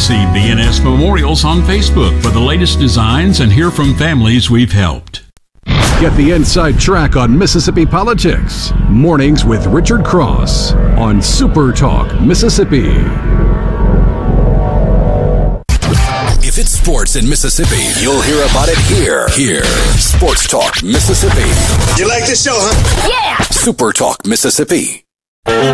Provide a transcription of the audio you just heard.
see BNS Memorials on Facebook for the latest designs and hear from families we've helped. Get the inside track on Mississippi politics. Mornings with Richard Cross on Super Talk Mississippi. If it's sports in Mississippi, you'll hear about it here. Sports Talk Mississippi. You like this show, huh? Yeah! Super Talk Mississippi.